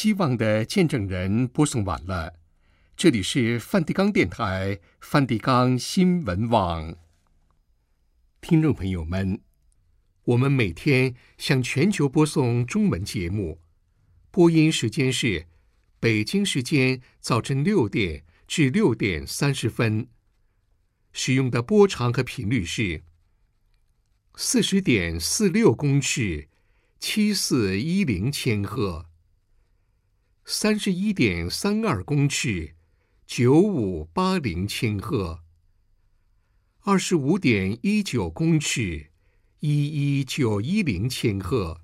希望的见证人播送完了，这里是梵蒂冈电台梵蒂冈新闻网。听众朋友们，我们每天向全球播送中文节目，播音时间是北京时间早晨6点至6点30分，使用的波长和频率是40.46公尺，7410千赫；31.32公尺，9580千赫；25.19公尺，11910千赫